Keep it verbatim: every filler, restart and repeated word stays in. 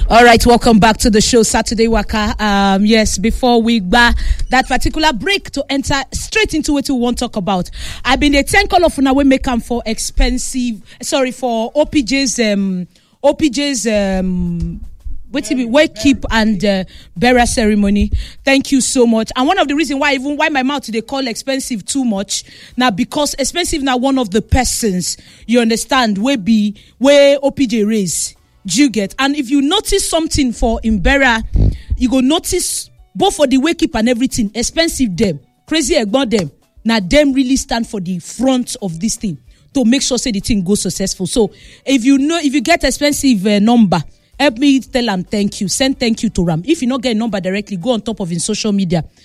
All right, welcome back to the show, Saturday Waka. Um, yes, before we back that particular break to enter straight into what we want to talk about, I've been a ten call of now we make them for expensive. Sorry for O P J's um O P J's um. Wait till we wake keep and uh, burial ceremony. Thank you so much. And one of the reasons why even why my mouth they call expensive too much now because expensive now one of the persons you understand where be where O P J raise. Do you get? And if you notice something for in burial, you go notice both for the wake keep and everything expensive them crazy about them. Now them really stand for the front of this thing to make sure say the thing goes successful. So if you know if you get expensive uh, number. Help me tell him thank you. Send thank you to Ram. If you not get a number directly, go on top of his social media